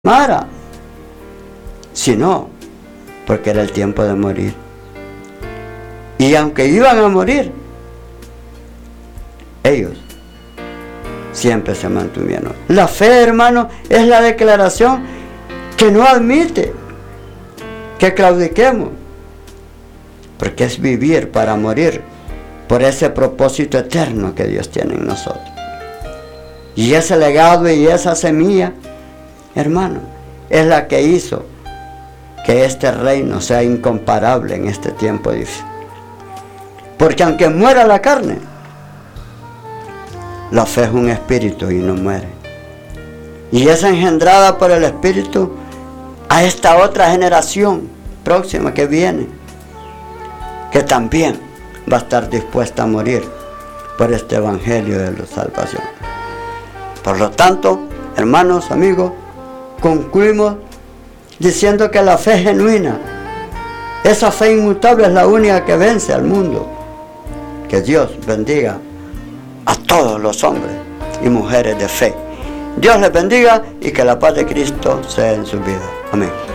amara, sino porque era el tiempo de morir. Y aunque iban a morir, ellos siempre se mantuvieron. La fe, hermano, es la declaración que no admite que claudiquemos, porque es vivir para morir por ese propósito eterno que Dios tiene en nosotros. Y ese legado y esa semilla, hermano, es la que hizo que este reino sea incomparable en este tiempo difícil. Porque aunque muera la carne, la fe es un espíritu y no muere. Y es engendrada por el espíritu a esta otra generación próxima que viene, que también va a estar dispuesta a morir por este evangelio de la salvación. Por lo tanto, hermanos, amigos, concluimos diciendo que la fe genuina, esa fe inmutable, es la única que vence al mundo. Que Dios bendiga a todos los hombres y mujeres de fe. Dios les bendiga y que la paz de Cristo sea en su vida. Amén.